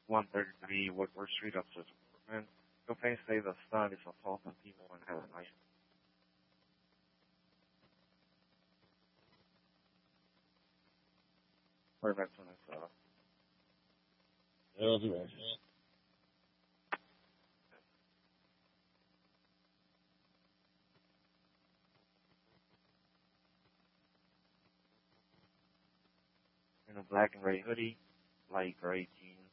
133 Woodward Street, upstairs apartment. Complaint say the son is assaulting people and has a knife. Right back to this, I'll do it. in a black and gray hoodie, light gray jeans,